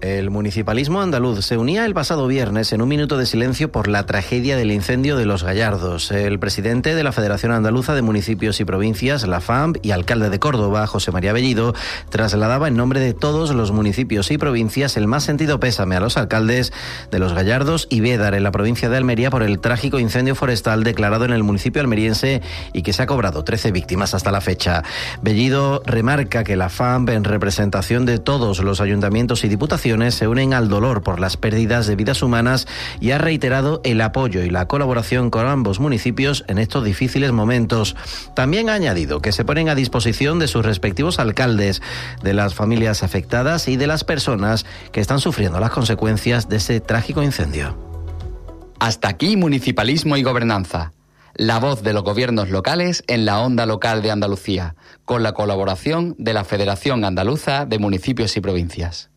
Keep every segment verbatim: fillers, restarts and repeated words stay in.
El municipalismo andaluz se unía el pasado viernes en un minuto de silencio por la tragedia del incendio de Los Gallardos. El presidente de la Federación Andaluza de Municipios y Provincias, la F A M, y alcalde de Córdoba, José María Bellido, trasladaba en nombre de todos los municipios y provincias el más sentido pésame a los alcaldes de Los Gallardos y Bédar, en la provincia de Almería, por el trágico incendio forestal declarado en el municipio almeriense y que se ha cobrado trece víctimas hasta la fecha. Bellido remarca que la F A M, en representación de todos los ayuntamientos y diputaciones, se unen al dolor por las pérdidas de vidas humanas y ha reiterado el apoyo y la colaboración con ambos municipios en estos difíciles momentos. También ha añadido que se ponen a disposición de sus respectivos alcaldes, de las familias afectadas y de las personas que están sufriendo las consecuencias de ese trágico incendio. Hasta aquí Municipalismo y Gobernanza. La voz de los gobiernos locales en la onda local de Andalucía, con la colaboración de la Federación Andaluza de Municipios y Provincias.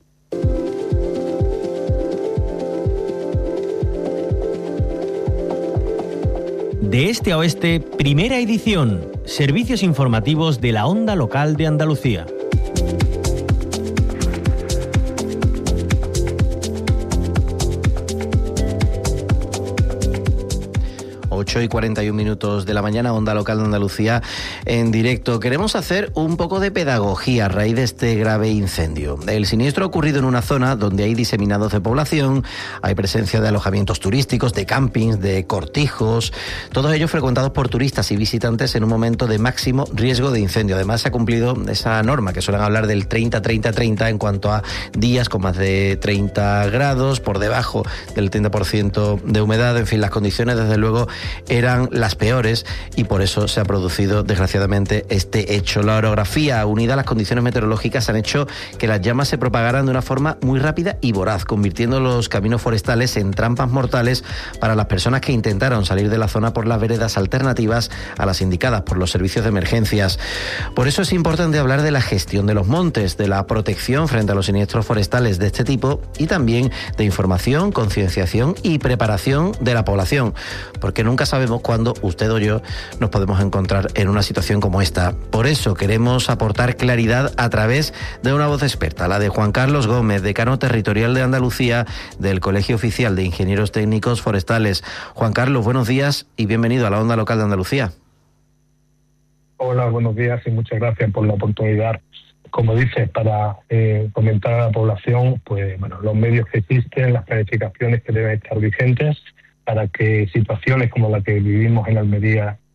De este a oeste, primera edición. Servicios informativos de la onda local de Andalucía. ocho y cuarenta y un minutos de la mañana, Onda Local de Andalucía en directo. Queremos hacer un poco de pedagogía a raíz de este grave incendio. El siniestro ha ocurrido en una zona donde hay diseminados de población, hay presencia de alojamientos turísticos, de campings, de cortijos, todos ellos frecuentados por turistas y visitantes en un momento de máximo riesgo de incendio. Además, se ha cumplido esa norma que suelen hablar del treinta treinta treinta en cuanto a días con más de treinta grados, por debajo del treinta por ciento de humedad. En fin, las condiciones, desde luego, eran las peores y por eso se ha producido, desgraciadamente, este hecho. La orografía unida a las condiciones meteorológicas han hecho que las llamas se propagaran de una forma muy rápida y voraz, convirtiendo los caminos forestales en trampas mortales para las personas que intentaron salir de la zona por las veredas alternativas a las indicadas por los servicios de emergencias. Por eso es importante hablar de la gestión de los montes, de la protección frente a los siniestros forestales de este tipo y también de información, concienciación y preparación de la población, porque nunca sabemos cuándo usted o yo nos podemos encontrar en una situación como esta. Por eso queremos aportar claridad a través de una voz experta, la de Juan Carlos Gómez, decano territorial de Andalucía del Colegio Oficial de Ingenieros Técnicos Forestales. Juan Carlos, buenos días y bienvenido a la Onda Local de Andalucía. Hola, buenos días y muchas gracias por la oportunidad. Como dices, para eh, comentar a la población, pues bueno, los medios que existen, las planificaciones que deben estar vigentes para que situaciones como la que vivimos en Almería